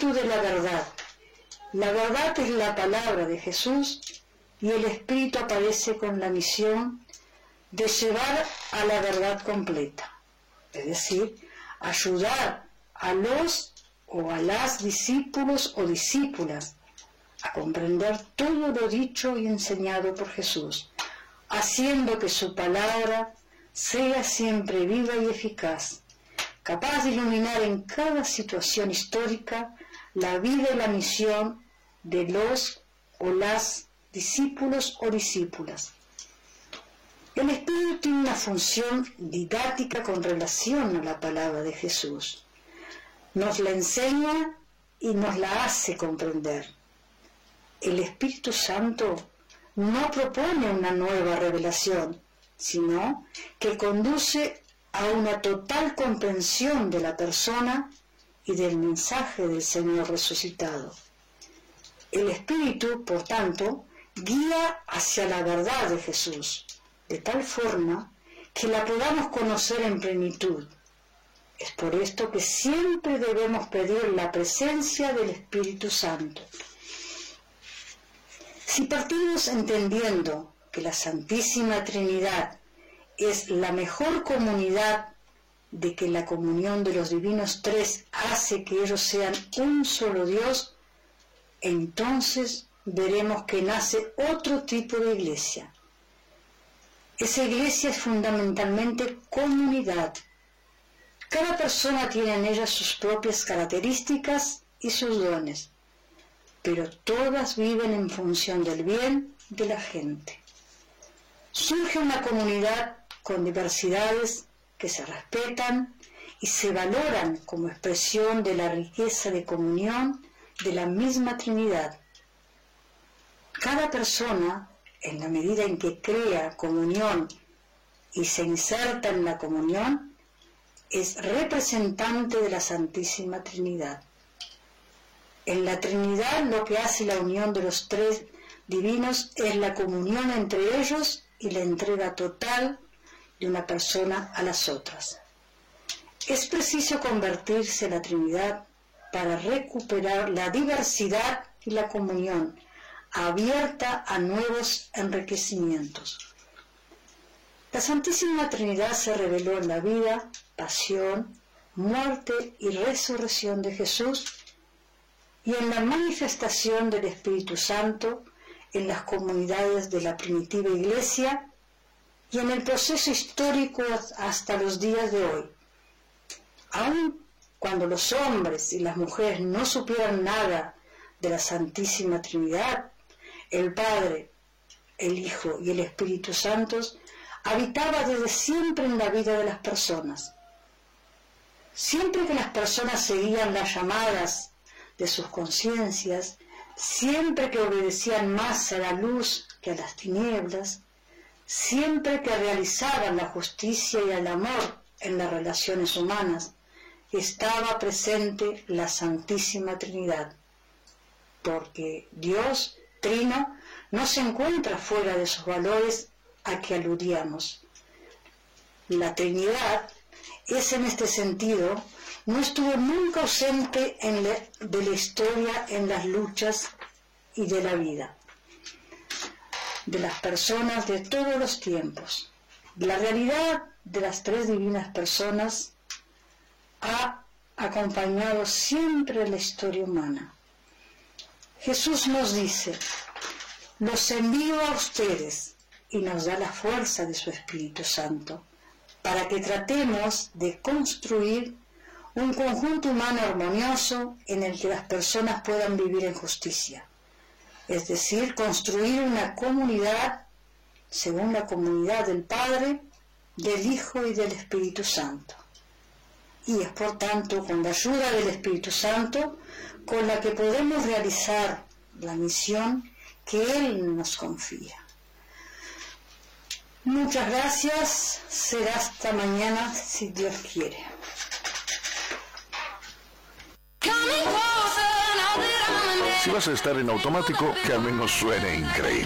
Espíritu de la verdad. La verdad es la palabra de Jesús y el Espíritu aparece con la misión de llevar a la verdad completa, es decir, ayudar a los o a las discípulos o discípulas a comprender todo lo dicho y enseñado por Jesús, haciendo que su palabra sea siempre viva y eficaz, capaz de iluminar en cada situación histórica la vida y la misión de los o las discípulos o discípulas. El Espíritu tiene una función didáctica con relación a la palabra de Jesús. Nos la enseña y nos la hace comprender. El Espíritu Santo no propone una nueva revelación, sino que conduce a una total comprensión de la persona y del mensaje del Señor resucitado. El Espíritu, por tanto, guía hacia la verdad de Jesús, de tal forma que la podamos conocer en plenitud. Es por esto que siempre debemos pedir la presencia del Espíritu Santo. Si partimos entendiendo que la Santísima Trinidad es la mejor comunidad, de que la comunión de los divinos tres hace que ellos sean un solo Dios, entonces veremos que nace otro tipo de iglesia. Esa iglesia es fundamentalmente comunidad. Cada persona tiene en ella sus propias características y sus dones, pero todas viven en función del bien de la gente. Surge una comunidad con diversidades que se respetan y se valoran como expresión de la riqueza de comunión de la misma Trinidad. Cada persona, en la medida en que crea comunión y se inserta en la comunión, es representante de la Santísima Trinidad. En la Trinidad lo que hace la unión de los tres divinos es la comunión entre ellos y la entrega total de una persona a las otras. Es preciso convertirse en la Trinidad para recuperar la diversidad y la comunión abierta a nuevos enriquecimientos. La Santísima Trinidad se reveló en la vida, pasión, muerte y resurrección de Jesús y en la manifestación del Espíritu Santo en las comunidades de la primitiva Iglesia y en el proceso histórico hasta los días de hoy. Aun cuando los hombres y las mujeres no supieran nada de la Santísima Trinidad, el Padre, el Hijo y el Espíritu Santo habitaba desde siempre en la vida de las personas. Siempre que las personas seguían las llamadas de sus conciencias, siempre que obedecían más a la luz que a las tinieblas, siempre que realizaban la justicia y el amor en las relaciones humanas, estaba presente la Santísima Trinidad, porque Dios Trino no se encuentra fuera de esos valores a que aludíamos. La Trinidad es en este sentido, no estuvo nunca ausente de la historia en las luchas y de la vida de las personas de todos los tiempos. La realidad de las tres divinas personas ha acompañado siempre la historia humana. Jesús nos dice: los envío a ustedes, y nos da la fuerza de su Espíritu Santo, para que tratemos de construir un conjunto humano armonioso en el que las personas puedan vivir en justicia. Es decir, construir una comunidad según la comunidad del Padre, del Hijo y del Espíritu Santo. Y es por tanto con la ayuda del Espíritu Santo con la que podemos realizar la misión que Él nos confía. Muchas gracias, será hasta mañana si Dios quiere. Si vas a estar en automático, que al menos suene increíble.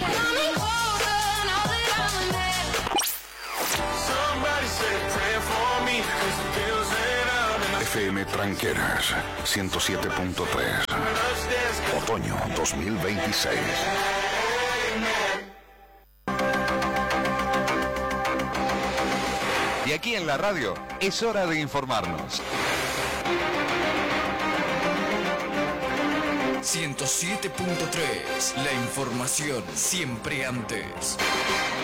FM Tranqueras, 107.3. Otoño 2026. Y aquí en la radio es hora de informarnos. 107.3, la información siempre antes.